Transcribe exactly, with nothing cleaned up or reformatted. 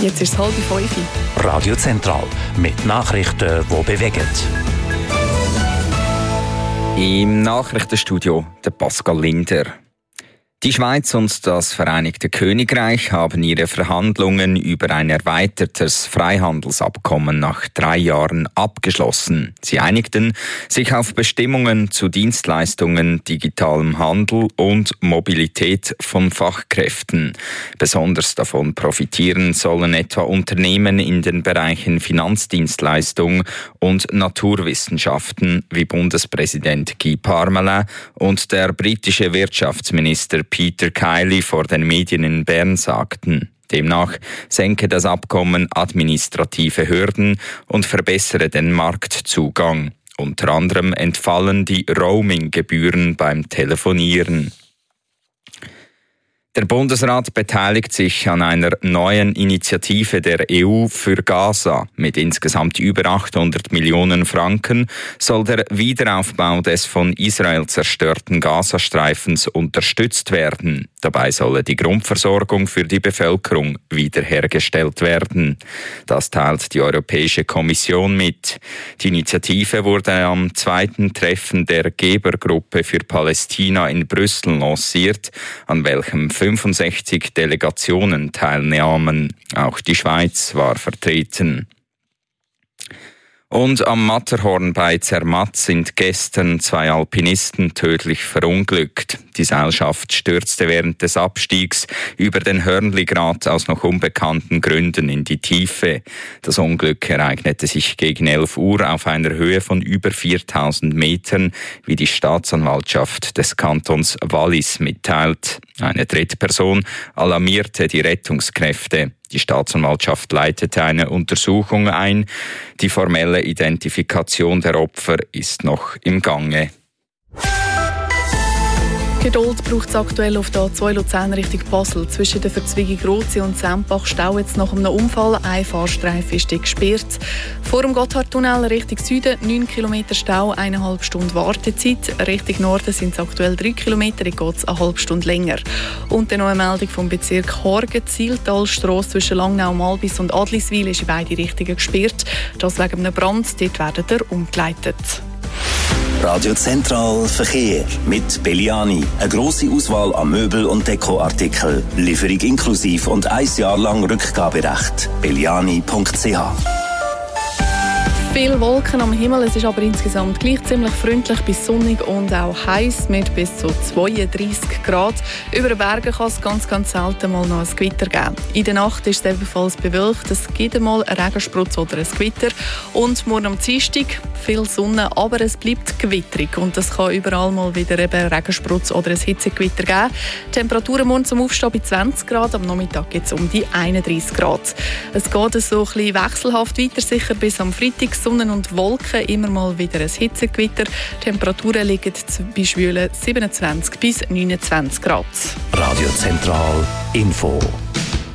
Jetzt ist es halb fünf. Radio Zentral mit Nachrichten, die bewegen. Im Nachrichtenstudio der Pascal Linder. Die Schweiz und das Vereinigte Königreich haben ihre Verhandlungen über ein erweitertes Freihandelsabkommen nach drei Jahren abgeschlossen. Sie einigten sich auf Bestimmungen zu Dienstleistungen, digitalem Handel und Mobilität von Fachkräften. Besonders davon profitieren sollen etwa Unternehmen in den Bereichen Finanzdienstleistung und Naturwissenschaften, wie Bundespräsident Guy Parmelin und der britische Wirtschaftsminister Peter Kiley vor den Medien in Bern sagten. Demnach senke das Abkommen administrative Hürden und verbessere den Marktzugang. Unter anderem entfallen die Roaming-Gebühren beim Telefonieren. Der Bundesrat beteiligt sich an einer neuen Initiative der E U für Gaza. Mit insgesamt über achthundert Millionen Franken soll der Wiederaufbau des von Israel zerstörten Gazastreifens unterstützt werden. Dabei solle die Grundversorgung für die Bevölkerung wiederhergestellt werden. Das teilt die Europäische Kommission mit. Die Initiative wurde am zweiten Treffen der Gebergruppe für Palästina in Brüssel lanciert, an welchem fünfundsechzig Delegationen teilnahmen. Auch die Schweiz war vertreten. Und am Matterhorn bei Zermatt sind gestern zwei Alpinisten tödlich verunglückt. Die Seilschaft stürzte während des Abstiegs über den Hörnligrat aus noch unbekannten Gründen in die Tiefe. Das Unglück ereignete sich gegen elf Uhr auf einer Höhe von über viertausend Metern, wie die Staatsanwaltschaft des Kantons Wallis mitteilt. Eine Drittperson alarmierte die Rettungskräfte. Die Staatsanwaltschaft leitete eine Untersuchung ein. Die formelle Identifikation der Opfer ist noch im Gange. Geduld braucht es aktuell auf der A zwei Luzern Richtung Basel. Zwischen der Verzweigung Rotsee und Sempach Stau jetzt nach einem Unfall. Ein Fahrstreifen ist gesperrt. Vor dem Gotthardtunnel Richtung Süden neun Kilometer Stau, eineinhalb Stunden Wartezeit. Richtung Norden sind es aktuell drei Kilometer, dann geht es eine halbe Stunde länger. Und dann noch eine Meldung vom Bezirk Horgen. Zieltalstrasse zwischen Langnau, Malbis und Adliswil ist in beide Richtungen gesperrt. Das wegen einem Brand. Dort werden ihr umgeleitet. Radio Zentral Verkehr mit Belliani. Eine grosse Auswahl an Möbel- und Dekoartikeln. Lieferung inklusiv und ein Jahr lang Rückgaberecht. belliani punkt c h. Viele Wolken am Himmel, es ist aber insgesamt gleich ziemlich freundlich bis sonnig und auch heiß mit bis zu zweiunddreissig Grad. Über den Bergen kann es ganz, ganz selten mal noch ein Gewitter geben. In der Nacht ist es ebenfalls bewölkt, es gibt einmal einen Regensprutz oder ein Gewitter. Und morgen am Dienstag viel Sonne, aber es bleibt gewitterig und es kann überall mal wieder eben Regensprutz oder ein Hitzegewitter geben. Temperaturen morgen zum Aufstehen bei zwanzig Grad, am Nachmittag geht es um die einunddreissig Grad. Es geht so ein bisschen wechselhaft weiter, sicher bis am Freitag. Sonne und Wolken, immer mal wieder ein Hitzegewitter. Temperaturen liegen bei schwülen siebenundzwanzig bis neunundzwanzig Grad. Radio Zentral Info.